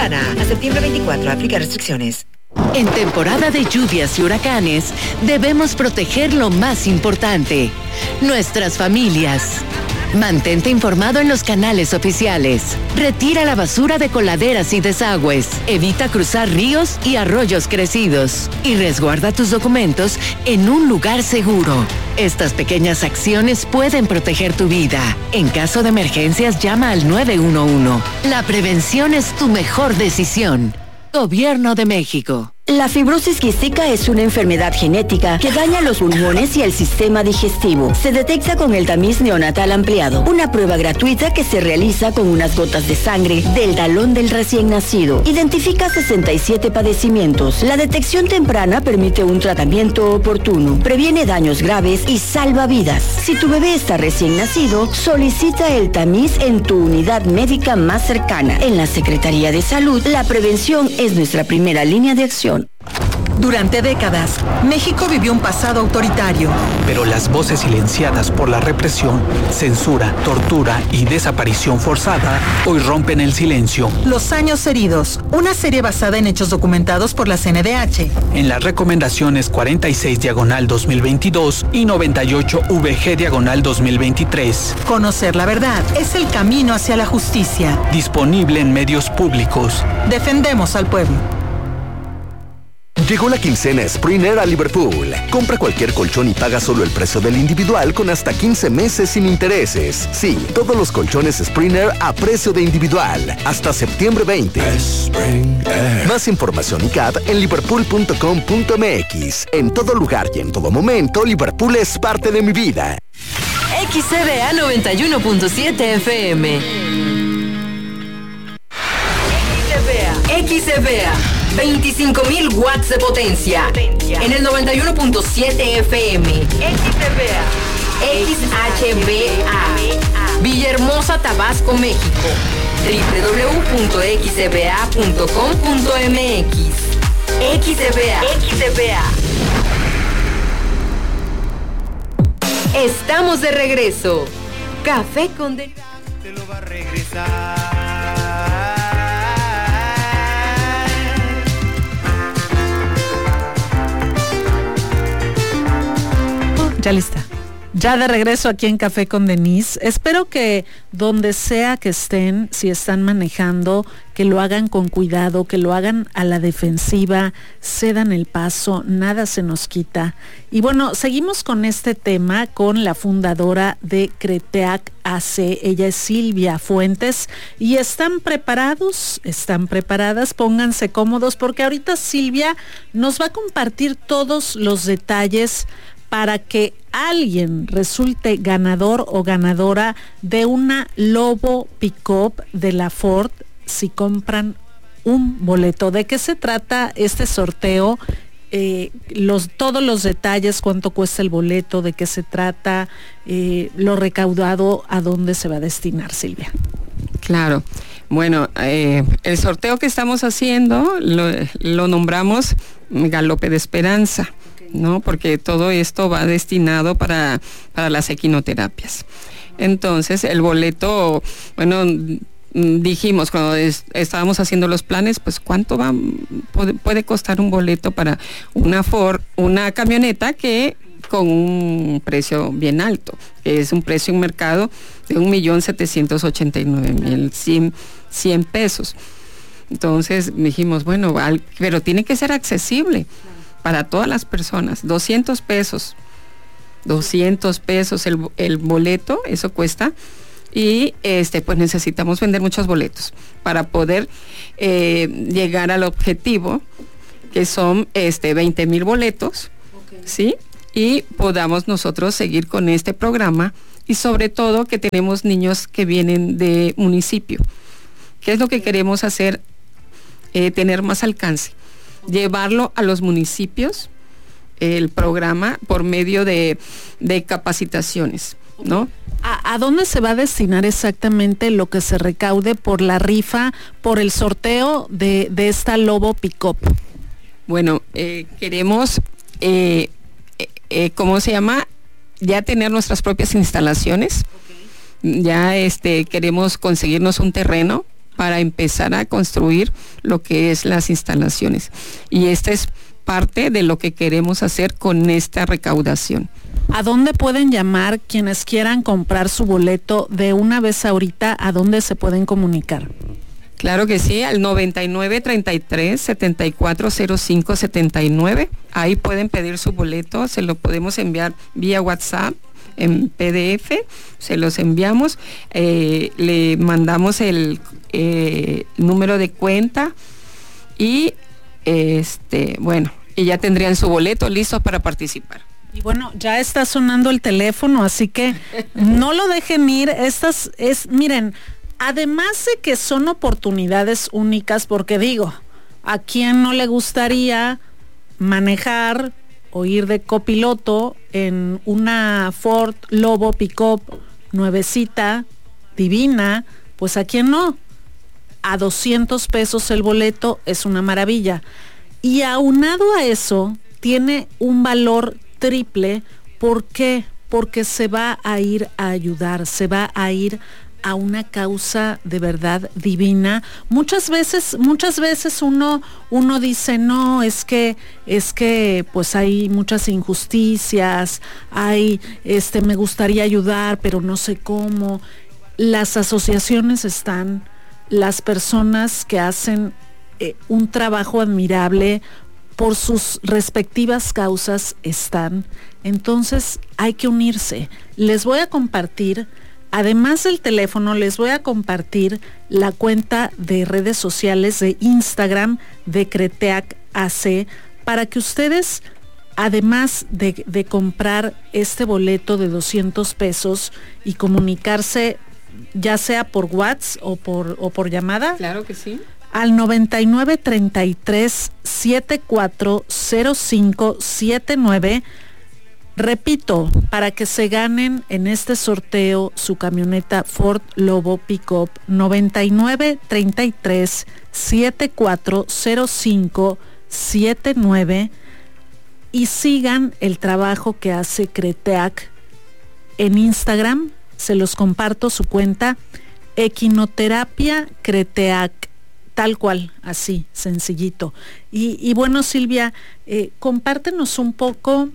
Santana. A septiembre 24, aplica restricciones. En temporada de lluvias y huracanes, debemos proteger lo más importante, nuestras familias. Mantente informado en los canales oficiales. Retira la basura de coladeras y desagües. Evita cruzar ríos y arroyos crecidos. Y resguarda tus documentos en un lugar seguro. Estas pequeñas acciones pueden proteger tu vida. En caso de emergencias, llama al 911. La prevención es tu mejor decisión. Gobierno de México. La fibrosis quística es una enfermedad genética que daña los pulmones y el sistema digestivo. Se detecta con el tamiz neonatal ampliado, una prueba gratuita que se realiza con unas gotas de sangre del talón del recién nacido. Identifica 67 padecimientos. La detección temprana permite un tratamiento oportuno, previene daños graves y salva vidas. Si tu bebé está recién nacido, solicita el tamiz en tu unidad médica más cercana. En la Secretaría de Salud, la prevención es nuestra primera línea de acción. Durante décadas, México vivió un pasado autoritario. Pero las voces silenciadas por la represión, censura, tortura y desaparición forzada hoy rompen el silencio. Los años heridos, una serie basada en hechos documentados por la CNDH. En las recomendaciones 46/2022 y 98/VG/2023. Conocer la verdad es el camino hacia la justicia. Disponible en medios públicos. Defendemos al pueblo. Llegó la quincena Springer a Liverpool. Compra cualquier colchón y paga solo el precio del individual con hasta 15 meses sin intereses. Sí, todos los colchones Springer a precio de individual. Hasta septiembre 20. Más información y CAD en liverpool.com.mx. En todo lugar y en todo momento, Liverpool es parte de mi vida. XCBA 91.7 FM. XCBA. 25.000 watts de potencia. En el 91.7 FM. XCBA. Villahermosa, Tabasco, México. www.xcba.com.mx. XCBA. Estamos de regreso. Café con derivados. Te lo va a regresar. Ya lista. Ya de regreso aquí en Café con Denise. Espero que donde sea que estén, si están manejando, que lo hagan con cuidado, que lo hagan a la defensiva, cedan el paso, nada se nos quita. Y bueno, seguimos con este tema con la fundadora de Creteac AC. Ella es Silvia Fuentes y están preparadas, pónganse cómodos porque ahorita Silvia nos va a compartir todos los detalles para que alguien resulte ganador o ganadora de una Lobo Pickup de la Ford si compran un boleto. ¿De qué se trata este sorteo? Todos los detalles, cuánto cuesta el boleto, de qué se trata, lo recaudado, a dónde se va a destinar, Silvia. Claro. Bueno, el sorteo que estamos haciendo lo nombramos Galope de Esperanza, ¿no? Porque todo esto va destinado para las equinoterapias. Entonces, el boleto, bueno, dijimos cuando estábamos haciendo los planes, pues cuánto puede costar un boleto para una Ford, una camioneta que con un precio bien alto, que es un precio en mercado de 1,789,100 pesos. Entonces dijimos, bueno, pero tiene que ser accesible para todas las personas. 200 pesos el boleto, eso cuesta. Y pues necesitamos vender muchos boletos para poder llegar al objetivo, que son 20,000 boletos, okay, ¿sí? Y podamos nosotros seguir con este programa, y sobre todo que tenemos niños que vienen de municipio. ¿Qué es lo que queremos hacer? Tener más alcance, llevarlo a los municipios, el programa, por medio de capacitaciones, ¿no? ¿A dónde se va a destinar exactamente lo que se recaude por la rifa, por el sorteo de esta Lobo Pickup? Bueno, queremos, ¿cómo se llama? Ya tener nuestras propias instalaciones. Okay. Ya queremos conseguirnos un terreno para empezar a construir lo que es las instalaciones. Y esta es parte de lo que queremos hacer con esta recaudación. ¿A dónde pueden llamar quienes quieran comprar su boleto de una vez ahorita? ¿A dónde se pueden comunicar? Claro que sí, al 9933-740579. Ahí pueden pedir su boleto, se lo podemos enviar vía WhatsApp en PDF, se los enviamos, le mandamos el número de cuenta y y ya tendrían su boleto listo para participar. Y bueno, ya está sonando el teléfono, así que no lo dejen ir. Miren, además de que son oportunidades únicas, porque digo, ¿a quién no le gustaría manejar o ir de copiloto en una Ford Lobo Pickup nuevecita, divina? Pues ¿a quién no? A 200 pesos el boleto es una maravilla. Y aunado a eso, tiene un valor triple. ¿Por qué? Porque se va a ir a ayudar, se va a ir a una causa de verdad divina. Muchas veces uno dice, no, es que pues hay muchas injusticias, me gustaría ayudar, pero no sé cómo. Las asociaciones están, las personas que hacen un trabajo admirable por sus respectivas causas están. Entonces hay que unirse. Les voy a compartir, además del teléfono, les voy a compartir la cuenta de redes sociales de Instagram de CRETEAC AC para que ustedes, además de comprar este boleto de 200 pesos y comunicarse ya sea por WhatsApp o por llamada. Claro que sí. Al 9933-740579. Repito, para que se ganen en este sorteo su camioneta Ford Lobo Pickup, 9933-740579, y sigan el trabajo que hace CRETEAC en Instagram. Se los comparto su cuenta, Equinoterapia CRETEAC, tal cual, así, sencillito. Y bueno, Silvia, compártenos un poco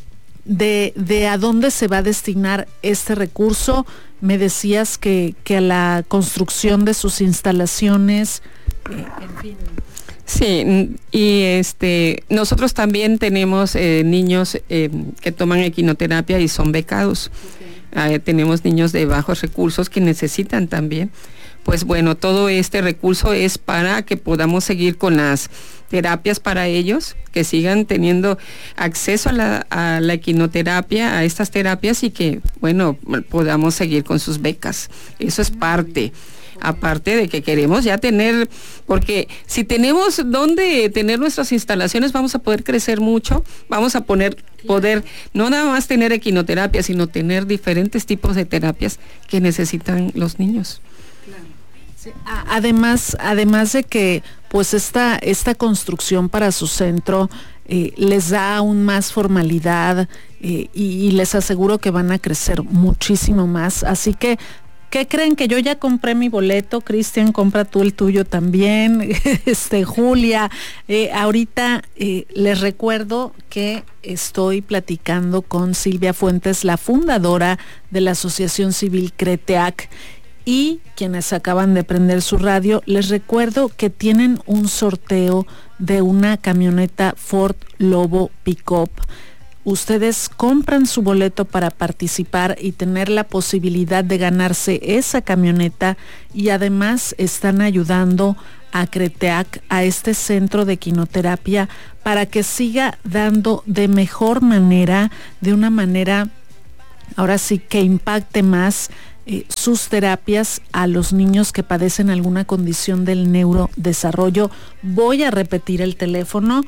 de a dónde se va a destinar este recurso. Me decías que a la construcción de sus instalaciones, en fin. Sí, y nosotros también tenemos niños que toman equinoterapia y son becados. Tenemos niños de bajos recursos que necesitan también. Pues bueno, todo este recurso es para que podamos seguir con las terapias para ellos, que sigan teniendo acceso a la equinoterapia, a estas terapias, y que, bueno, podamos seguir con sus becas. Eso es parte. Aparte de que queremos ya tener, porque si tenemos donde tener nuestras instalaciones, vamos a poder crecer mucho, vamos a poder no nada más tener equinoterapia, sino tener diferentes tipos de terapias que necesitan los niños. Sí. Además de que pues esta construcción para su centro les da aún más formalidad y les aseguro que van a crecer muchísimo más. Así que, ¿qué creen? Que yo ya compré mi boleto. Cristian, compra tú el tuyo también. Julia, ahorita les recuerdo que estoy platicando con Silvia Fuentes, la fundadora de la Asociación Civil CRETEAC, y quienes acaban de prender su radio, les recuerdo que tienen un sorteo de una camioneta Ford Lobo Pickup. Ustedes compran su boleto para participar y tener la posibilidad de ganarse esa camioneta, y además están ayudando a CRETEAC, a este centro de equinoterapia, para que siga dando de mejor manera, de una manera ahora sí que impacte más sus terapias a los niños que padecen alguna condición del neurodesarrollo. Voy a repetir el teléfono: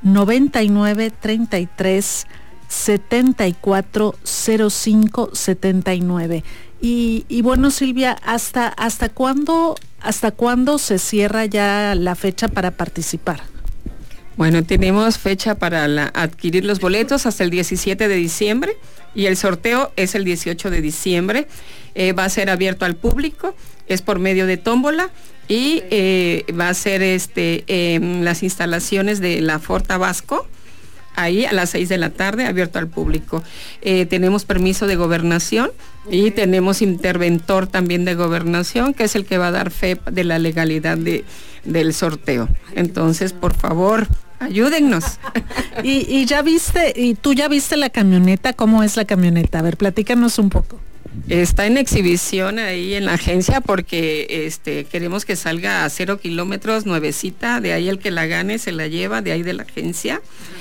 9933-740579. Y bueno, Silvia, ¿hasta cuándo se cierra ya la fecha para participar? Bueno, tenemos fecha para adquirir los boletos hasta el 17 de diciembre y el sorteo es el 18 de diciembre. Va a ser abierto al público, es por medio de tómbola y va a ser en las instalaciones de la Ford Tabasco, ahí a las 6 de la tarde, abierto al público. Tenemos permiso de gobernación y tenemos interventor también de gobernación, que es el que va a dar fe de la legalidad del sorteo. Entonces, por favor, ayúdennos. Y tú ya viste la camioneta. ¿Cómo es la camioneta? A ver, platícanos un poco. Está en exhibición ahí en la agencia porque queremos que salga a 0 kilómetros, nuevecita. De ahí el que la gane se la lleva, de ahí de la agencia.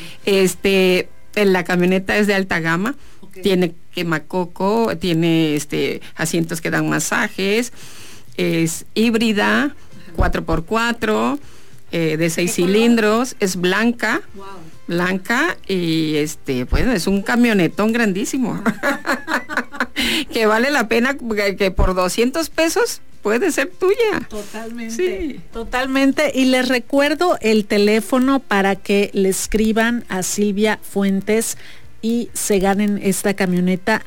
La camioneta es de alta gama. Okay. Tiene quemacoco, tiene asientos que dan masajes, es híbrida, 4x4, de 6 cilindros, es blanca, blanca y bueno, es un camionetón grandísimo que vale la pena, que por 200 pesos puede ser tuya. Totalmente. Sí. Totalmente. Y les recuerdo el teléfono para que le escriban a Silvia Fuentes y se ganen esta camioneta: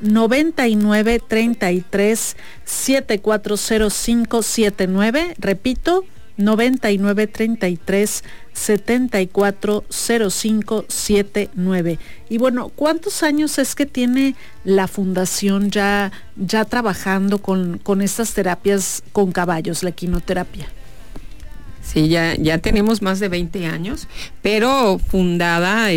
9933-740579. Repito, 9933-740579. Y bueno, ¿cuántos años es que tiene la fundación ya trabajando con estas terapias con caballos, la equinoterapia? Sí, ya tenemos más de 20 años, pero fundada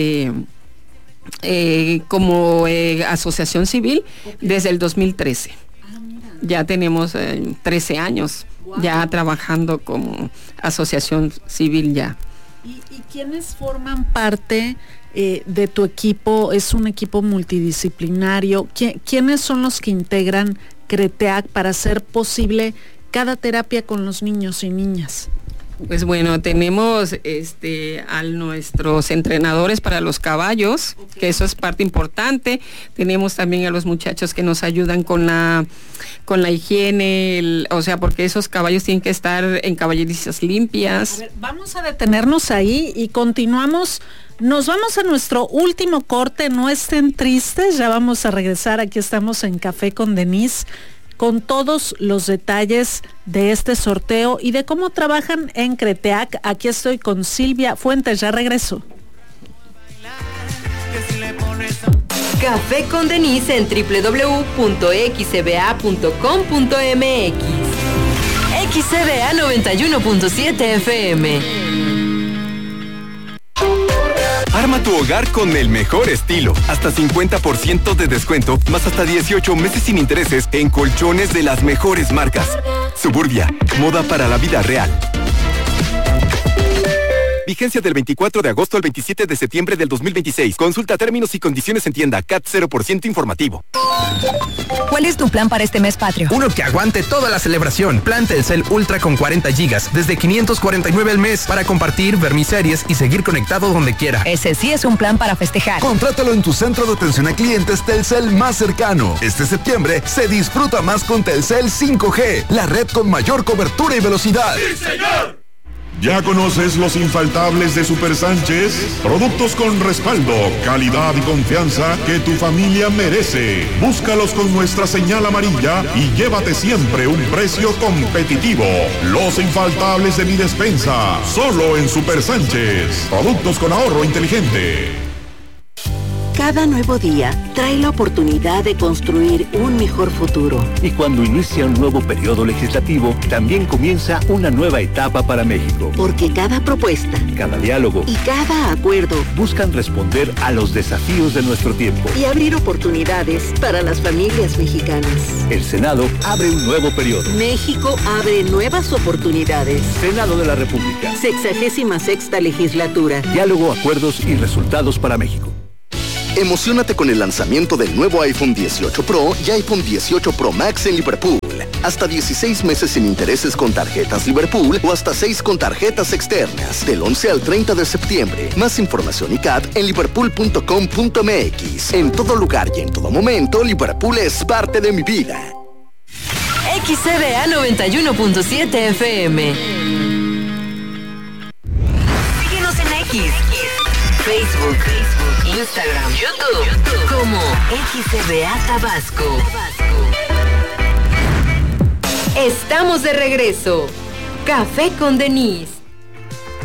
como asociación civil desde el 2013. Ya tenemos 13 años. Wow. Ya trabajando como asociación civil ya. ¿Y quiénes forman parte de tu equipo? Es un equipo multidisciplinario. ¿Quiénes son los que integran CRETEAC para hacer posible cada terapia con los niños y niñas? Pues bueno, tenemos a nuestros entrenadores para los caballos, okay, que eso es parte importante. Tenemos también a los muchachos que nos ayudan con la higiene, porque esos caballos tienen que estar en caballerizas limpias. A ver, vamos a detenernos ahí y continuamos. Nos vamos a nuestro último corte. No estén tristes, ya vamos a regresar. Aquí estamos en Café con Denise, con todos los detalles de este sorteo y de cómo trabajan en CRETEAC. Aquí estoy con Silvia Fuentes, ya regreso. Café con Denise en www.xcba.com.mx. XCBA 91.7 FM. Arma tu hogar con el mejor estilo. Hasta 50% de descuento, más hasta 18 meses sin intereses en colchones de las mejores marcas. Suburbia, moda para la vida real. Vigencia del 24 de agosto al 27 de septiembre del 2026. Consulta términos y condiciones en tienda. CAT 0% informativo. ¿Cuál es tu plan para este mes patrio? Uno que aguante toda la celebración. Plan Telcel Ultra con 40 gigas, desde 549 al mes, para compartir, ver mis series y seguir conectado donde quiera. Ese sí es un plan para festejar. Contrátalo en tu centro de atención a clientes Telcel más cercano. Este septiembre se disfruta más con Telcel 5G, la red con mayor cobertura y velocidad. ¡Sí, señor! ¿Ya conoces los infaltables de Super Sánchez? Productos con respaldo, calidad y confianza que tu familia merece. Búscalos con nuestra señal amarilla y llévate siempre un precio competitivo. Los infaltables de mi despensa, solo en Super Sánchez. Productos con ahorro inteligente. Cada nuevo día trae la oportunidad de construir un mejor futuro. Y cuando inicia un nuevo periodo legislativo, también comienza una nueva etapa para México. Porque cada propuesta, cada diálogo y cada acuerdo buscan responder a los desafíos de nuestro tiempo y abrir oportunidades para las familias mexicanas. El Senado abre un nuevo periodo. México abre nuevas oportunidades. Senado de la República. 66ª legislatura. Diálogo, acuerdos y resultados para México. Emociónate con el lanzamiento del nuevo iPhone 18 Pro y iPhone 18 Pro Max en Liverpool. Hasta 16 meses sin intereses con tarjetas Liverpool o hasta 6 con tarjetas externas. Del 11 al 30 de septiembre. Más información y CAT en liverpool.com.mx. En todo lugar y en todo momento, Liverpool es parte de mi vida. XCBA 91.7 FM. Síguenos en X, Instagram, YouTube como XCBA Tabasco. Estamos de regreso. Café con Denise.